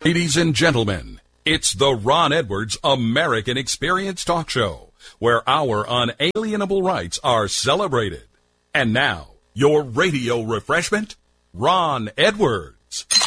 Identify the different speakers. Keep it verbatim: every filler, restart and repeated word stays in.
Speaker 1: Ladies and gentlemen, it's the Ron Edwards American Experience Talk Show, where our unalienable rights are celebrated. And now, your radio refreshment, Ron Edwards.